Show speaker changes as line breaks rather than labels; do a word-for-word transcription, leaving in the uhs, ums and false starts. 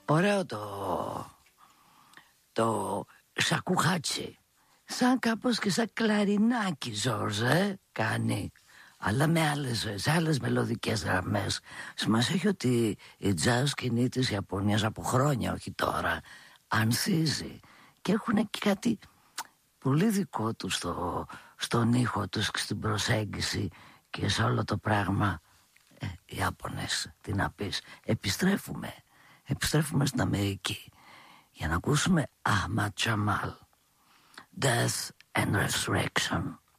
Ωραίο το το σακουχάτσι. Σαν κάπως και σαν κλαρινάκι, Ζόρζε, κάνει. Αλλά με άλλες, σε άλλες μελωδικές γραμμές. Σημασία έχει ότι η jazz σκηνή της Ιαπωνίας από χρόνια, όχι τώρα, ανθίζει. Και έχουν και κάτι πολύ δικό τους στο, στον ήχο τους και στην προσέγγιση και σε όλο το πράγμα. ε, Οι Ιάπωνες, τι να πεις. Επιστρέφουμε Επιστρέφουμε στην Αμερική για να ακούσουμε Ahmad Jamal, Death and Resurrection.